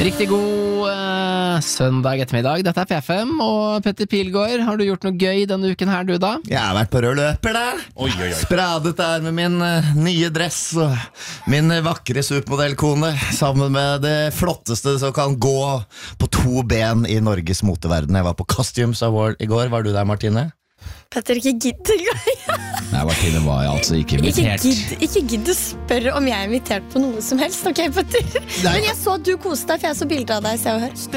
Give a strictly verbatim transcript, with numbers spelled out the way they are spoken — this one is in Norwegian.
Riktig god uh, søndag ettermiddag. Dette er P F M, og Petter Pilgaard, har du gjort noe gøy denne uken her, du da? Jeg har vært på rød løper der. Oi, oi, oi. Spradet der med min uh, nye dress og min uh, vakre supermodellkone, sammen med det flotteste som kan gå på to ben i Norges moteverden. Jeg var på Costumes Award i går. Var du der, Martine? Petter, ikke gidd engang. Nei, Martine var altså ikke Ikke invitert. gidd, ikke gidd å spørre om jeg er invitert på noe som helst. Ok, Petter? Nei. Men jeg så at du koste deg, for jeg så bilder av deg, Se og Hør.